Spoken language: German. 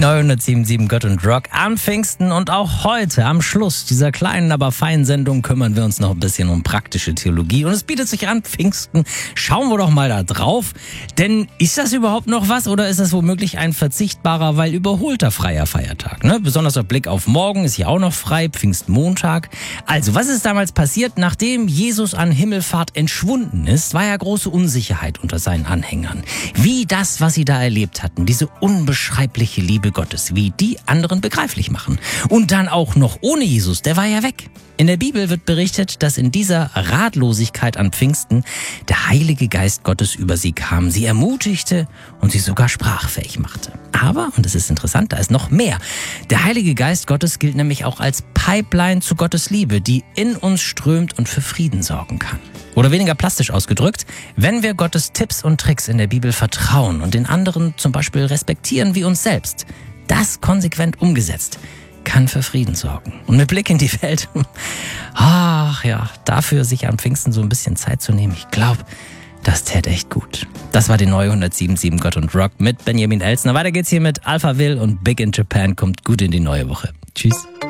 neue 107.7 Gott und Rock am Pfingsten und auch heute am Schluss dieser kleinen, aber feinen Sendung kümmern wir uns noch ein bisschen um praktische Theologie und es bietet sich an, Pfingsten. Schauen wir doch mal da drauf, denn ist das überhaupt noch was oder ist das womöglich ein verzichtbarer, weil überholter freier Feiertag? Ne? Besonders der Blick auf morgen ist ja auch noch frei, Pfingstmontag. Also, was ist damals passiert, nachdem Jesus an Himmelfahrt entschwunden ist, war ja große Unsicherheit unter seinen Anhängern. Wie das, was sie da erlebt hatten, diese unbeschreibliche Liebe Gottes, wie die anderen begreiflich machen. Und dann auch noch ohne Jesus, der war ja weg. In der Bibel wird berichtet, dass in dieser Ratlosigkeit an Pfingsten der Heilige Geist Gottes über sie kam, sie ermutigte und sie sogar sprachfähig machte. Aber, und das ist interessant, da ist noch mehr. Der Heilige Geist Gottes gilt nämlich auch als Pipeline zu Gottes Liebe, die in uns strömt und für Frieden sorgen kann. Oder weniger plastisch ausgedrückt, wenn wir Gottes Tipps und Tricks in der Bibel vertrauen und den anderen zum Beispiel respektieren wie uns selbst, das konsequent umgesetzt, kann für Frieden sorgen. Und mit Blick in die Welt, ach ja, dafür sich am Pfingsten so ein bisschen Zeit zu nehmen, ich glaube, das täte echt gut. Das war die neue 107.7 Gott und Rock mit Benjamin Elsner. Weiter geht's hier mit Alphaville und Big in Japan. Kommt gut in die neue Woche. Tschüss.